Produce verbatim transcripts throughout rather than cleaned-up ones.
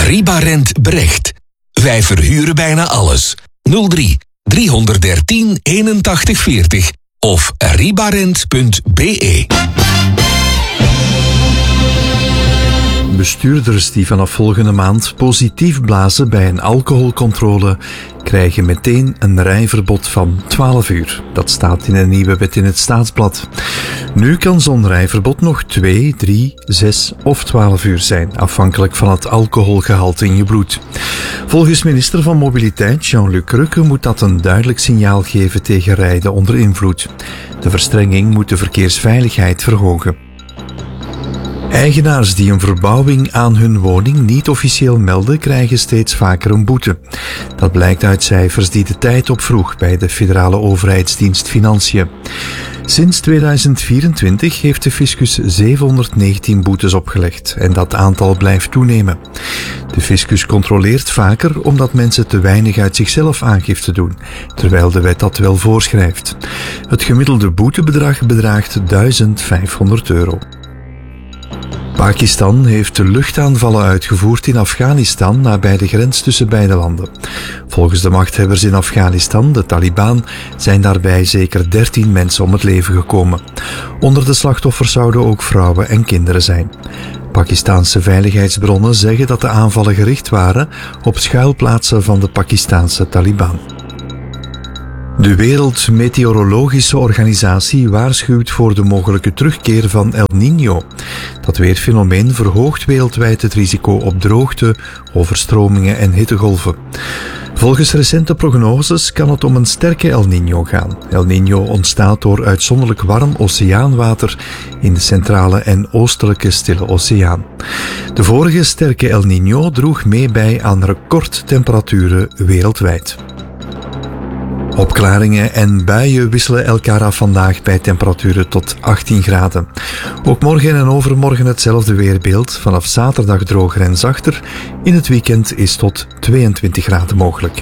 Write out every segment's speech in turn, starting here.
Ribarent Brecht. Wij verhuren bijna alles. nul drie driehonderddertien eenentachtig veertig of ribarent punt be. Bestuurders die vanaf volgende maand positief blazen bij een alcoholcontrole krijgen meteen een rijverbod van twaalf uur. Dat staat in een nieuwe wet in het Staatsblad. Nu kan zo'n rijverbod nog twee, drie, zes of twaalf uur zijn, afhankelijk van het alcoholgehalte in je bloed. Volgens minister van Mobiliteit Jean-Luc Rukke moet dat een duidelijk signaal geven tegen rijden onder invloed. De verstrenging moet de verkeersveiligheid verhogen. Eigenaars die een verbouwing aan hun woning niet officieel melden, krijgen steeds vaker een boete. Dat blijkt uit cijfers die de Tijd opvroeg bij de federale overheidsdienst Financiën. Sinds tweeduizend vierentwintig heeft de fiscus zevenhonderdnegentien boetes opgelegd en dat aantal blijft toenemen. De fiscus controleert vaker omdat mensen te weinig uit zichzelf aangifte doen, terwijl de wet dat wel voorschrijft. Het gemiddelde boetebedrag bedraagt duizend vijfhonderd euro. Pakistan heeft luchtaanvallen uitgevoerd in Afghanistan nabij de grens tussen beide landen. Volgens de machthebbers in Afghanistan, de Taliban, zijn daarbij zeker dertien mensen om het leven gekomen. Onder de slachtoffers zouden ook vrouwen en kinderen zijn. Pakistaanse veiligheidsbronnen zeggen dat de aanvallen gericht waren op schuilplaatsen van de Pakistaanse Taliban. De Wereldmeteorologische Organisatie waarschuwt voor de mogelijke terugkeer van El Niño. Dat weerfenomeen verhoogt wereldwijd het risico op droogte, overstromingen en hittegolven. Volgens recente prognoses kan het om een sterke El Niño gaan. El Niño ontstaat door uitzonderlijk warm oceaanwater in de centrale en oostelijke Stille Oceaan. De vorige sterke El Niño droeg mee bij aan recordtemperaturen wereldwijd. Opklaringen en buien wisselen elkaar af vandaag bij temperaturen tot achttien graden. Ook morgen en overmorgen hetzelfde weerbeeld. Vanaf zaterdag droger en zachter. In het weekend is tot tweeëntwintig graden mogelijk.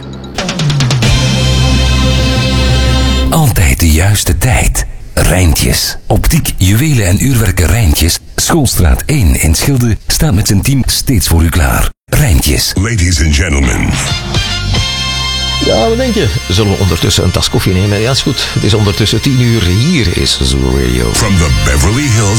Altijd de juiste tijd. Rijntjes. Optiek, juwelen en uurwerken Rijntjes. Schoolstraat één in Schilde staat met zijn team steeds voor u klaar. Rijntjes. Ladies and gentlemen. Ja, wat denk je? Zullen we ondertussen een tas koffie nemen? Ja, is goed. Het is ondertussen tien uur. Hier is Zoo Radio. From the Beverly Hills